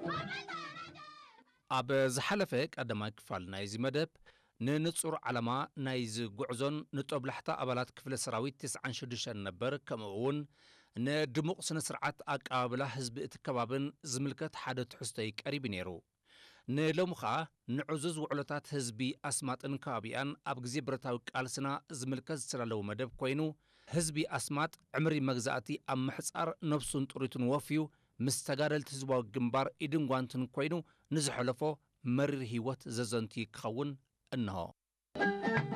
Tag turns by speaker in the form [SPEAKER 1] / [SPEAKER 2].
[SPEAKER 1] ኣብ ዝሓለፈ ቀዳማይ ክፋል ናይዚ መደብ ንንጹር ዓላማ ናይዚ ጉዕዞን ንጦብላሕታ ኣባላት ክፍለ ሰራዊት 96 ነበር ከምኡውን ንድሙቕ ስነ ስርዓት ኣቀባብላ ህዝቢ እቲ ከባብን ዝምልከት ሓደ ትሕዝቶይ ቀሪቡ ነይሩ ንሎሚ ኸኣ ንዕዙዝ ውዕሎታት ህዝቢ ኣስማጥን ከባቢኣን ኣብ ግዜ ብረታዊ ቃልስና ዝምልከት ዝተዳለወ መደብ ኮይኑ ህዝቢ ኣስማጥ ዕምሪ መግዛእቲ ኣብ ምሕጻር ነፍሱን ጥሪቱን ወፍዩ ምስ ተጋደልቲ ህዝባዊ ግንባር ኢድን ጓንትን ኮይኑ ንዝሐለፎ መሪር ህይወት ዘዘንቲ ክኸውን እንሆ